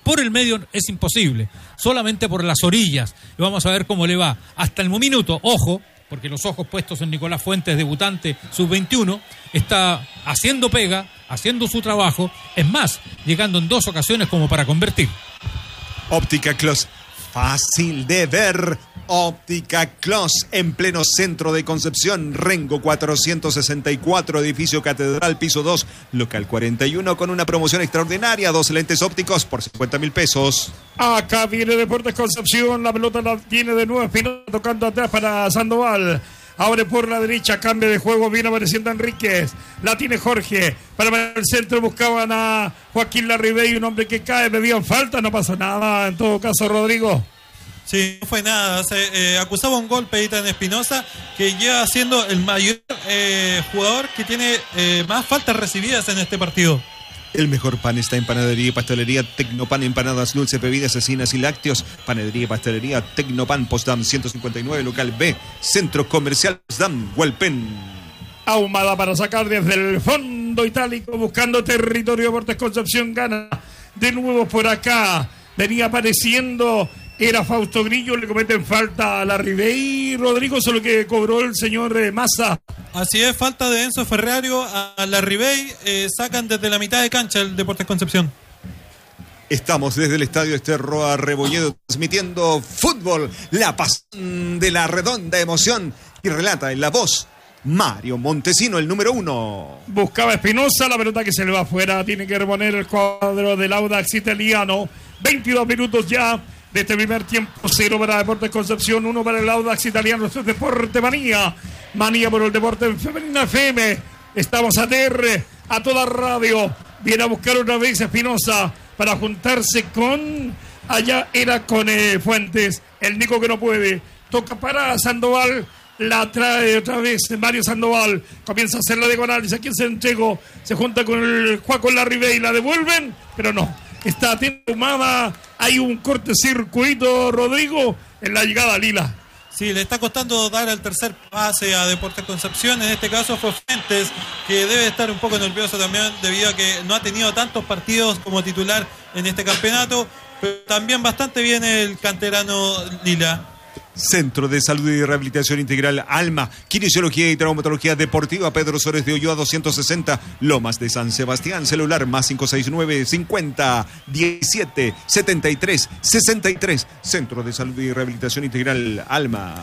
Por el medio es imposible, solamente por las orillas. Y vamos a ver cómo le va. Hasta el minuto, ojo, porque los ojos puestos en Nicolás Fuentes, debutante sub-21, está haciendo pega, haciendo su trabajo, es más, llegando en 2 ocasiones como para convertir. Óptica Clos, fácil de ver. Óptica Clos, en pleno centro de Concepción, Rengo 464, edificio Catedral, piso 2, local 41, con una promoción extraordinaria, 2 lentes ópticos por 50.000 pesos. Acá viene Deportes Concepción, la pelota la tiene de nuevo Espinosa, tocando atrás para Sandoval. Abre por la derecha, cambio de juego, viene apareciendo Enríquez. La tiene Jorge. Para el centro buscaban a Joaquín Larribey, un hombre que cae, pedían falta, no pasa nada. En todo caso, Rodrigo. Sí, no fue nada. Se acusaba un golpe Ethan Espinosa, que lleva siendo el mayor jugador que tiene más faltas recibidas en este partido. El mejor pan está en Panadería y Pastelería Tecnopan, empanadas dulces, bebidas asesinas y lácteos. Panadería y Pastelería Tecnopan, Postdam 159, local B, Centro Comercial Postdam, Hualpén. Ahumada para sacar desde el fondo itálico, buscando territorio. Deportes Concepción gana de nuevo por acá. Venía apareciendo, era Fausto Grillo, le cometen falta a Larribey. Rodrigo, solo que cobró el señor Massa. Así es, falta de Enzo Ferrario a Larribey, sacan desde la mitad de cancha el Deportes Concepción. Estamos desde el Estadio Esterroa Rebolledo transmitiendo fútbol, la pasión de la redonda emoción, y relata en la voz Mario Montesino, el número 1. Buscaba Espinosa, la pelota que se le va afuera, tiene que reponer el cuadro del Audax italiano. 22 minutos ya de este primer tiempo, 0 para Deportes Concepción, 1 para el Audax italiano. Esto es Deporte Manía, manía por el deporte femenino FM. Estamos a TR, a toda radio. Viene a buscar otra vez Espinosa para juntarse con, allá era con Fuentes, el Nico que no puede, toca para Sandoval, la trae otra vez Mario Sandoval, comienza a hacer la diagonal, dice: ¿a quién se entregó? Se junta con el Juaco Larribey, la devuelven, pero no, está tomada, hay un cortocircuito, Rodrigo, en la llegada a Lila. Sí, le está costando dar el tercer pase a Deportes Concepción. En este caso fue Fuentes, que debe estar un poco nervioso también debido a que no ha tenido tantos partidos como titular en este campeonato, pero también bastante bien el canterano Lila. Centro de Salud y Rehabilitación Integral Alma, Kinesiología y Traumatología Deportiva Pedro Suárez de Ulloa 260, Lomas de San Sebastián. Celular más 569 50 17 73 63. Centro de Salud y Rehabilitación Integral Alma.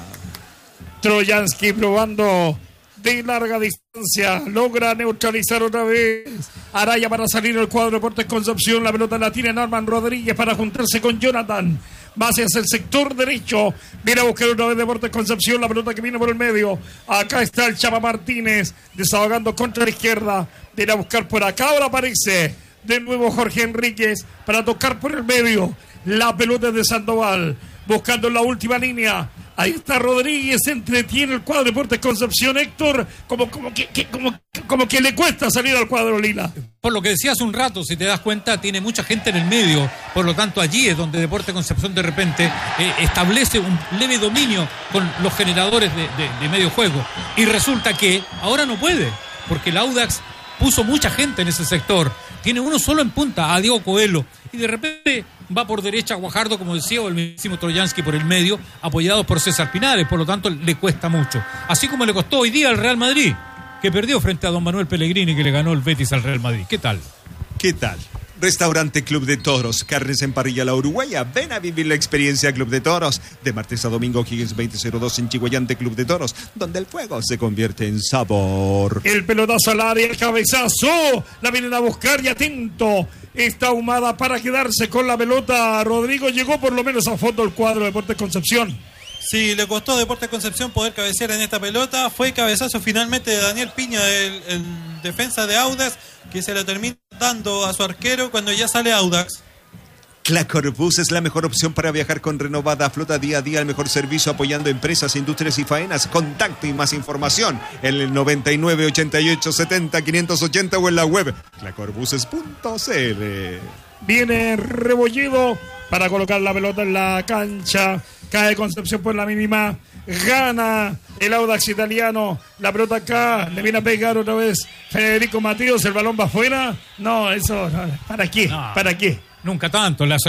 Trojansky probando de larga distancia, logra neutralizar otra vez Araya para salir el cuadro de Deportes Concepción. La pelota la tiene Norman Rodríguez para juntarse con Jonathan, va hacia el sector derecho, viene a buscar otra vez Deportes Concepción, la pelota que viene por el medio. Acá está el Chapa Martínez desahogando contra la izquierda, viene a buscar por acá, ahora aparece de nuevo Jorge Enríquez para tocar por el medio. La pelota es de Sandoval, buscando en la última línea. Ahí está Rodríguez, entretiene el cuadro de Deportes Concepción. Héctor, como que le cuesta salir al cuadro Lila. Por lo que decía hace un rato, si te das cuenta, tiene mucha gente en el medio. Por lo tanto, allí es donde Deportes Concepción de repente establece un leve dominio con los generadores de medio juego. Y resulta que ahora no puede, porque el Audax puso mucha gente en ese sector. Tiene uno solo en punta, a Diego Coelho. Y de repente va por derecha Guajardo, como decía, o el mismísimo Trojansky por el medio, apoyados por César Pinares. Por lo tanto, le cuesta mucho. Así como le costó hoy día al Real Madrid, que perdió frente a don Manuel Pellegrini, que le ganó el Betis al Real Madrid. ¿Qué tal? ¿Qué tal? Restaurante Club de Toros, carnes en parrilla La Uruguaya. Ven a vivir la experiencia Club de Toros. De martes a domingo, Higgins 2002 en Chihuayante, Club de Toros, donde el fuego se convierte en sabor. El pelotazo al área, el cabezazo. La vienen a buscar y atento. Está ahumada para quedarse con la pelota. Rodrigo llegó por lo menos a fondo el cuadro de Deportes Concepción. Sí, le costó a Deportes Concepción poder cabecear en esta pelota. Fue cabezazo finalmente de Daniel Piña, el defensa de Audax, que se lo termina dando a su arquero cuando ya sale Audax. Clacorbus es la mejor opción para viajar con renovada flota día a día, el mejor servicio apoyando empresas, industrias y faenas. Contacto y más información en el 99 88 70 580 o en la web clacorbuses.cl. Viene Rebolledo para colocar la pelota en la cancha. Cae Concepción por la mínima. Gana el Audax italiano. La pelota acá. Le viene a pegar otra vez Federico Mateos. El balón va afuera. No, eso. ¿Para qué? No, ¿Para qué? Nunca tanto. Le hace